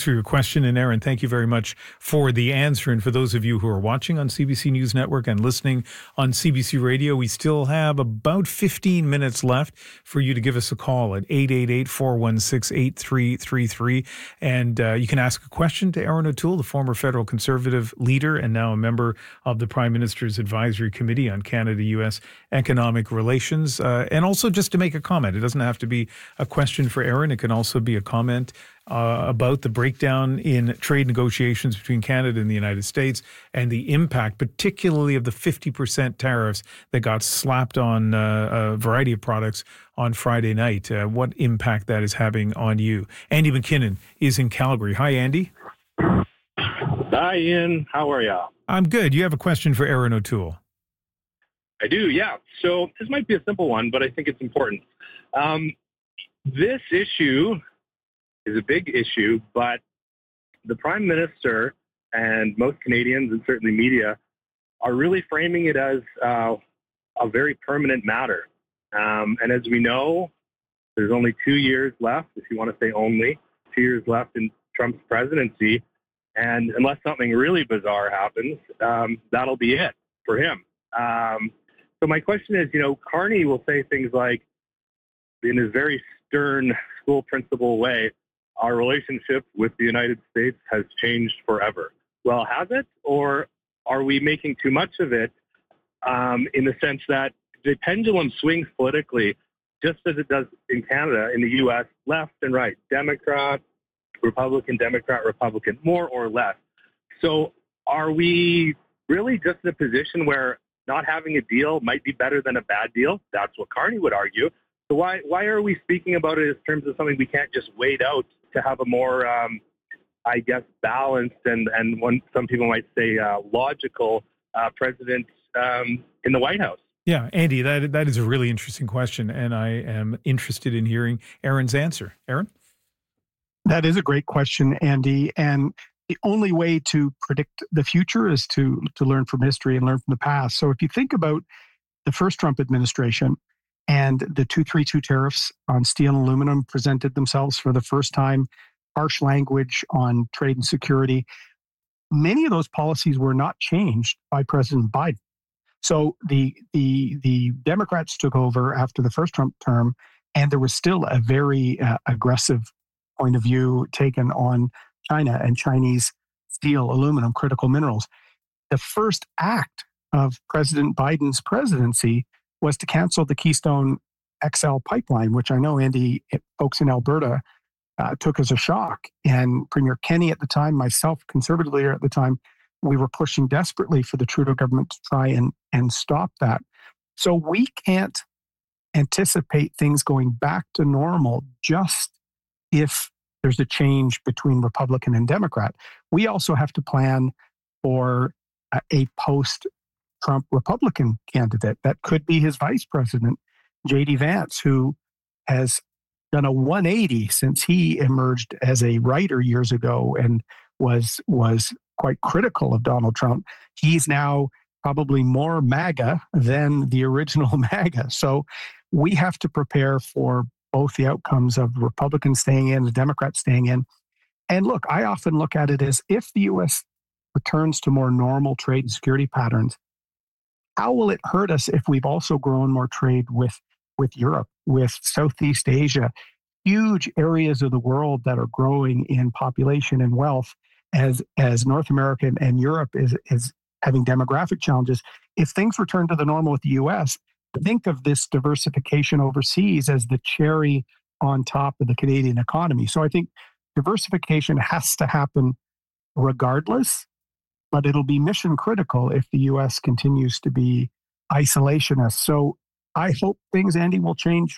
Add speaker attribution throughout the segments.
Speaker 1: for your question. And Aaron, thank you very much for the answer. And for those of you who are watching on CBC News Network and listening on CBC Radio, we still have about 15 minutes left for you to give us a call at 888-416-8333. And you can ask a question to Erin O'Toole, the former federal Conservative leader and now a member of the Prime Minister's Advisory Committee on Canada-U.S. Economic Relations. And also just to make a comment. It doesn't have to be a question for Aaron. It can also be a comment about the breakdown in trade negotiations between Canada and the United States and the impact, particularly of the 50% tariffs that got slapped on a variety of products on Friday night. What impact that is having on you. Andy McKinnon is in Calgary. Hi, Andy.
Speaker 2: Hi, Ian. How are you?
Speaker 1: I'm good. You have a question for Erin O'Toole.
Speaker 2: I do, yeah. So this might be a simple one, but I think it's important. This issue is a big issue, but the Prime Minister and most Canadians and certainly media are really framing it as a very permanent matter. And as we know, there's only 2 years left, if you want to say only, 2 years left in Trump's presidency. And unless something really bizarre happens, that'll be it for him. So my question is, Carney will say things like, in his very stern school principal way, our relationship with the United States has changed forever. Well, has it? Or are we making too much of it in the sense that the pendulum swings politically just as it does in Canada, in the U.S., left and right, Democrat, Republican, more or less. So are we really just in a position where not having a deal might be better than a bad deal? That's what Carney would argue. So why are we speaking about it in terms of something we can't just wait out to have a more, balanced and some people might say logical president in the White House?
Speaker 1: Yeah, Andy, that is a really interesting question, and I am interested in hearing Aaron's answer. Aaron?
Speaker 3: That is a great question, Andy. And the only way to predict the future is to learn from history and learn from the past. So if you think about the first Trump administration and the 232 tariffs on steel and aluminum presented themselves for the first time, harsh language on trade and security, many of those policies were not changed by President Biden. So the Democrats took over after the first Trump term, and there was still a very aggressive point of view taken on China and Chinese steel, aluminum, critical minerals. The first act of President Biden's presidency was to cancel the Keystone XL pipeline, which I know, Andy, folks in Alberta took as a shock. And Premier Kenney at the time, myself, Conservative leader at the time, we were pushing desperately for the Trudeau government to try and stop that. So we can't anticipate things going back to normal just if there's a change between Republican and Democrat. We also have to plan for a post-Trump Republican candidate. That could be his vice president, J.D. Vance, who has done a 180 since he emerged as a writer years ago and was quite critical of Donald Trump. He's now probably more MAGA than the original MAGA. So we have to prepare for both the outcomes of Republicans staying in, the Democrats staying in. And look, I often look at it as if the U.S. returns to more normal trade and security patterns, how will it hurt us if we've also grown more trade with Europe, with Southeast Asia, huge areas of the world that are growing in population and wealth as North America and Europe is having demographic challenges. If things return to the normal with the U.S., think of this diversification overseas as the cherry on top of the Canadian economy. So I think diversification has to happen regardless, but it'll be mission critical if the U.S. continues to be isolationist. So I hope things, Andy, will change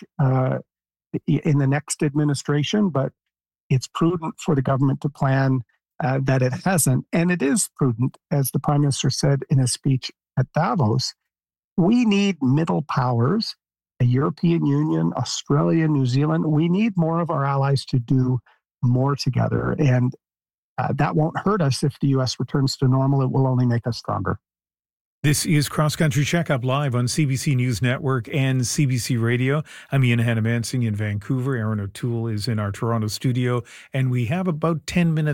Speaker 3: in the next administration, but it's prudent for the government to plan that it hasn't. And it is prudent, as the Prime Minister said in his speech at Davos. We need middle powers, the European Union, Australia, New Zealand. We need more of our allies to do more together. And that won't hurt us if the U.S. returns to normal. It will only make us stronger.
Speaker 1: This is Cross Country Checkup live on CBC News Network and CBC Radio. I'm Ian Hannah-Mansing in Vancouver. Erin O'Toole is in our Toronto studio, and we have about 10 minutes